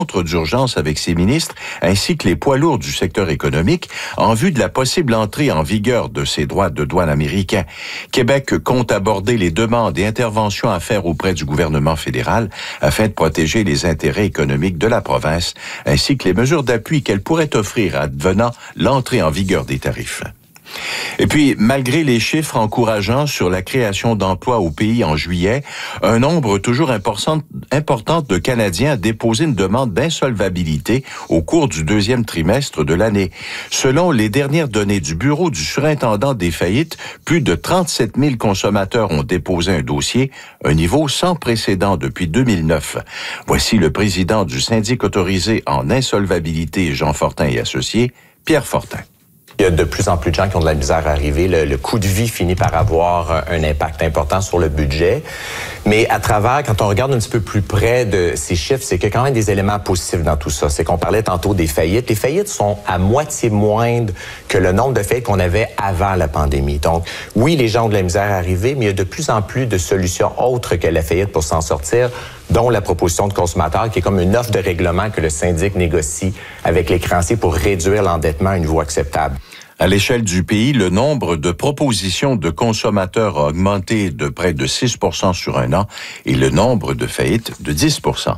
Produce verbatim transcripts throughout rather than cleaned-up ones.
d'urgence avec ses ministres ainsi que les poids lourds du secteur économique en vue de la possible entrée en vigueur de ces droits de douane américains. Québec compte aborder les demandes et interventions à faire auprès du gouvernement fédéral afin de protéger les intérêts économiques de la province ainsi que les mesures d'appui qu'elle pourrait offrir advenant l'entrée en vigueur des tarifs. Et puis, malgré les chiffres encourageants sur la création d'emplois au pays en juillet, un nombre toujours important, important de Canadiens a déposé une demande d'insolvabilité au cours du deuxième trimestre de l'année. Selon les dernières données du Bureau du surintendant des faillites, plus de trente-sept mille consommateurs ont déposé un dossier, un niveau sans précédent depuis deux mille neuf. Voici le président du syndic autorisé en insolvabilité Jean Fortin et associés, Pierre Fortin. Il y a de plus en plus de gens qui ont de la misère à arriver. Le, le coût de vie finit par avoir un impact important sur le budget. Mais à travers, quand on regarde un petit peu plus près de ces chiffres, c'est qu'il y a quand même des éléments positifs dans tout ça. C'est qu'on parlait tantôt des faillites. Les faillites sont à moitié moindres que le nombre de faillites qu'on avait avant la pandémie. Donc, oui, les gens ont de la misère à arriver, mais il y a de plus en plus de solutions autres que la faillite pour s'en sortir, dont la proposition de consommateur, qui est comme une offre de règlement que le syndic négocie avec les créanciers pour réduire l'endettement à un niveau acceptable. À l'échelle du pays, le nombre de propositions de consommateurs a augmenté de près de six pour cent sur un an et le nombre de faillites de dix pour cent.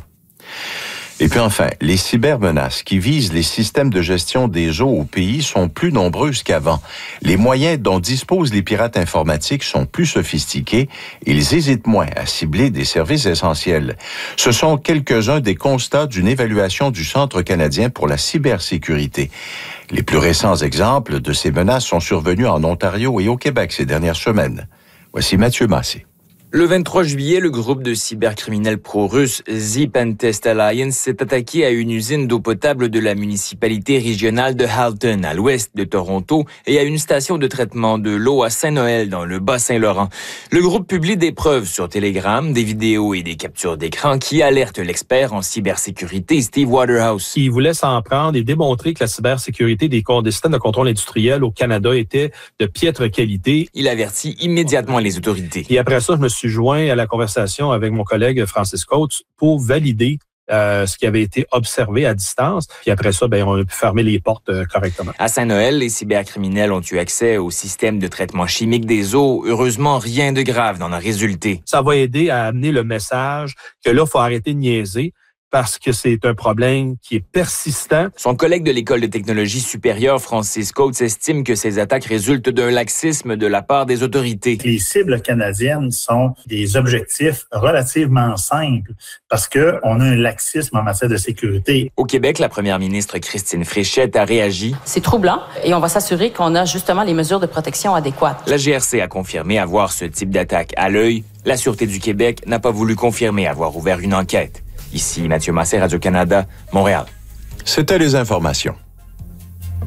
Et puis enfin, les cybermenaces qui visent les systèmes de gestion des eaux au pays sont plus nombreuses qu'avant. Les moyens dont disposent les pirates informatiques sont plus sophistiqués et ils hésitent moins à cibler des services essentiels. Ce sont quelques-uns des constats d'une évaluation du Centre canadien pour la cybersécurité. Les plus récents exemples de ces menaces sont survenus en Ontario et au Québec ces dernières semaines. Voici Mathieu Massé. Le vingt-trois juillet, le groupe de cybercriminels pro-russes The Pentest Alliance s'est attaqué à une usine d'eau potable de la municipalité régionale de Halton, à l'ouest de Toronto, et à une station de traitement de l'eau à Saint-Noël, dans le Bas-Saint-Laurent. Le groupe publie des preuves sur Telegram, des vidéos et des captures d'écran qui alertent l'expert en cybersécurité Steve Waterhouse. Il voulait s'en prendre et démontrer que la cybersécurité des, des systèmes de contrôle industriel au Canada était de piètre qualité. Il avertit immédiatement les autorités. Et après ça, je me suis joint à la conversation avec mon collègue Francis Coates pour valider euh, ce qui avait été observé à distance. Puis après ça, ben, on a pu fermer les portes euh, correctement. À Saint-Noël, les cybercriminels ont eu accès au système de traitement chimique des eaux. Heureusement, rien de grave n'en a résulté. Ça va aider à amener le message que là, il faut arrêter de niaiser, parce que c'est un problème qui est persistant. Son collègue de l'École de technologie supérieure, Francis Coates, estime que ces attaques résultent d'un laxisme de la part des autorités. Les cibles canadiennes sont des objectifs relativement simples parce que on a un laxisme en matière de sécurité. Au Québec, la première ministre Christine Fréchette a réagi. C'est troublant et on va s'assurer qu'on a justement les mesures de protection adéquates. La G R C a confirmé avoir ce type d'attaque à l'œil. La Sûreté du Québec n'a pas voulu confirmer avoir ouvert une enquête. Ici Mathieu Massé, Radio-Canada, Montréal. C'était les informations.